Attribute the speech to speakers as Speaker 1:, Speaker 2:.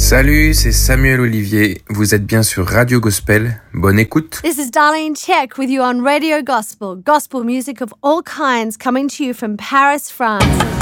Speaker 1: Salut, c'est Samuel Olivier. Vous êtes bien sur Radio Gospel. Bonne écoute.
Speaker 2: This is Darlene Check with you on Radio Gospel. Gospel music of all kinds coming to you from Paris, France.